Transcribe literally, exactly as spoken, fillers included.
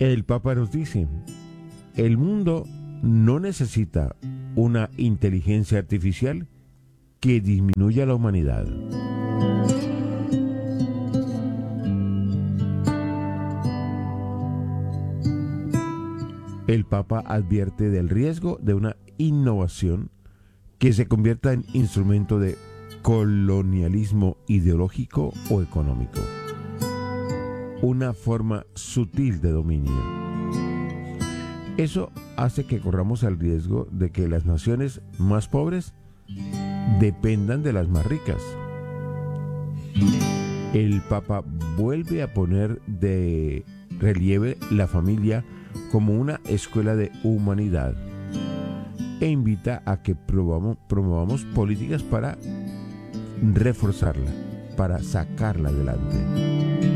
El Papa nos dice, el mundo no necesita una inteligencia artificial que disminuya la humanidad. El Papa advierte del riesgo de una innovación que se convierta en instrumento de colonialismo ideológico o económico, una forma sutil de dominio. Eso hace que corramos el riesgo de que las naciones más pobres dependan de las más ricas. El Papa vuelve a poner de relieve la familia como una escuela de humanidad e invita a que promovamos, promovamos políticas para reforzarla, para sacarla adelante.